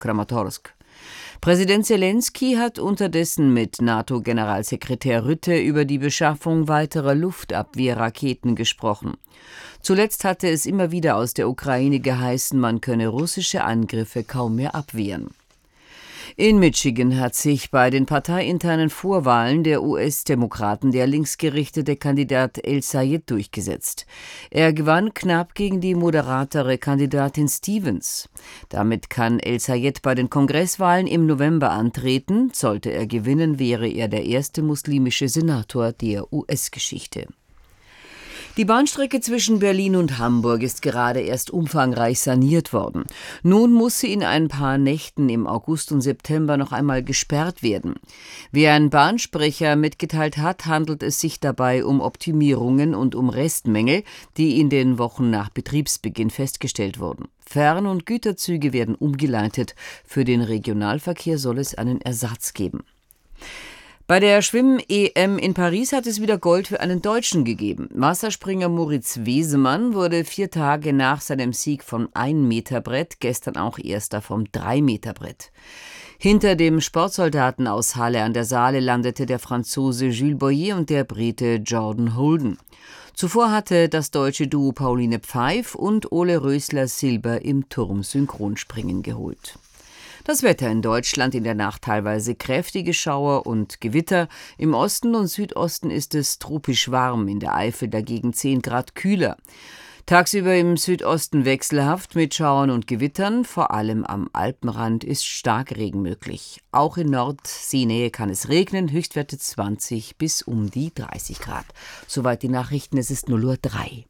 Kramatorsk. Präsident Selenskyj hat unterdessen mit NATO-Generalsekretär Rutte über die Beschaffung weiterer Luftabwehrraketen gesprochen. Zuletzt hatte es immer wieder aus der Ukraine geheißen, man könne russische Angriffe kaum mehr abwehren. In Michigan hat sich bei den parteiinternen Vorwahlen der US-Demokraten der linksgerichtete Kandidat El-Sayed durchgesetzt. Er gewann knapp gegen die moderatere Kandidatin Stevens. Damit kann El-Sayed bei den Kongresswahlen im November antreten. Sollte er gewinnen, wäre er der erste muslimische Senator der US-Geschichte. Die Bahnstrecke zwischen Berlin und Hamburg ist gerade erst umfangreich saniert worden. Nun muss sie in ein paar Nächten im August und September noch einmal gesperrt werden. Wie ein Bahnsprecher mitgeteilt hat, handelt es sich dabei um Optimierungen und um Restmängel, die in den Wochen nach Betriebsbeginn festgestellt wurden. Fern- und Güterzüge werden umgeleitet. Für den Regionalverkehr soll es einen Ersatz geben. Bei der Schwimm-EM in Paris hat es wieder Gold für einen Deutschen gegeben. Wasserspringer Moritz Wesemann wurde 4 Tage nach seinem Sieg vom 1-Meter-Brett gestern auch Erster vom 3-Meter-Brett. Hinter dem Sportsoldaten aus Halle an der Saale landete der Franzose Jules Boyer und der Brite Jordan Holden. Zuvor hatte das deutsche Duo Pauline Pfeif und Ole Rösler Silber im Turm-Synchronspringen geholt. Das Wetter in Deutschland: in der Nacht teilweise kräftige Schauer und Gewitter. Im Osten und Südosten ist es tropisch warm, in der Eifel dagegen 10 Grad kühler. Tagsüber im Südosten wechselhaft mit Schauern und Gewittern. Vor allem am Alpenrand ist Starkregen möglich. Auch in Nordseenähe kann es regnen, Höchstwerte 20 bis um die 30 Grad. Soweit die Nachrichten, es ist 0:03 Uhr.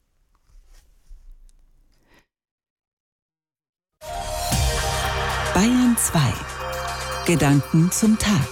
Bayern 2. Gedanken zum Tag.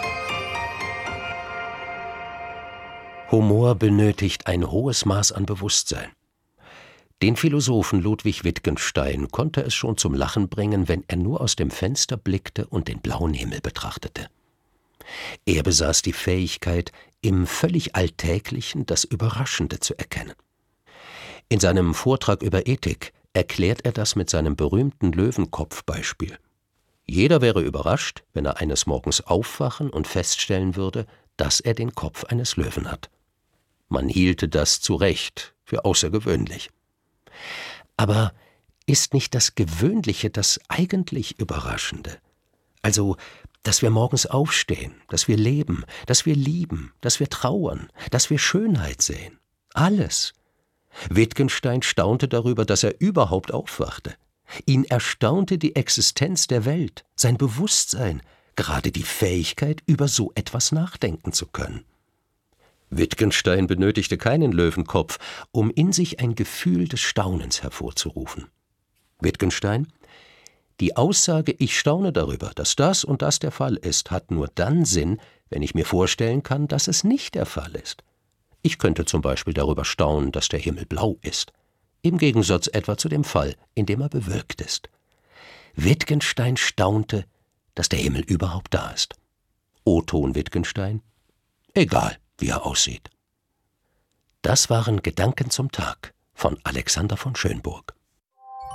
Humor benötigt ein hohes Maß an Bewusstsein. Den Philosophen Ludwig Wittgenstein konnte es schon zum Lachen bringen, wenn er nur aus dem Fenster blickte und den blauen Himmel betrachtete. Er besaß die Fähigkeit, im völlig Alltäglichen das Überraschende zu erkennen. In seinem Vortrag über Ethik erklärt er das mit seinem berühmten Löwenkopf-Beispiel. Jeder wäre überrascht, wenn er eines Morgens aufwachen und feststellen würde, dass er den Kopf eines Löwen hat. Man hielte das zu Recht für außergewöhnlich. Aber ist nicht das Gewöhnliche das eigentlich Überraschende? Also, dass wir morgens aufstehen, dass wir leben, dass wir lieben, dass wir trauern, dass wir Schönheit sehen. Alles. Wittgenstein staunte darüber, dass er überhaupt aufwachte. Ihn erstaunte die Existenz der Welt, sein Bewusstsein, gerade die Fähigkeit, über so etwas nachdenken zu können. Wittgenstein benötigte keinen Löwenkopf, um in sich ein Gefühl des Staunens hervorzurufen. Wittgenstein: Die Aussage, ich staune darüber, dass das und das der Fall ist, hat nur dann Sinn, wenn ich mir vorstellen kann, dass es nicht der Fall ist. Ich könnte zum Beispiel darüber staunen, dass der Himmel blau ist. Im Gegensatz etwa zu dem Fall, in dem er bewölkt ist. Wittgenstein staunte, dass der Himmel überhaupt da ist. O-Ton Wittgenstein: Egal, wie er aussieht. Das waren Gedanken zum Tag von Alexander von Schönburg.